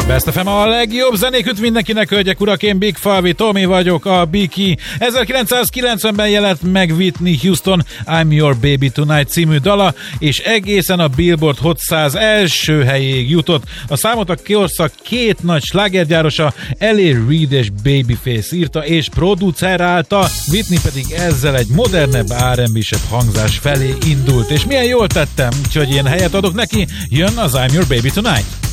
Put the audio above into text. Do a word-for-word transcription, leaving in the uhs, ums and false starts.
Best ef em a legjobb zenéküt mindenkinek, hölgyek, urak, én Big Falvi Tomi vagyok, a Biki. ezerkilencszázkilencvenben jelent meg Whitney Houston I'm Your Baby Tonight című dala, és egészen a Billboard Hot száz első helyéig jutott. A számot a korszak két nagy slágergyárosa, Ellie Reid és Babyface írta és producerálta, Whitney pedig ezzel egy modernebb, er end bé-sebb hangzás felé indult. És milyen jól tettem, úgyhogy én helyet adok neki, jön az I'm Your Baby Tonight.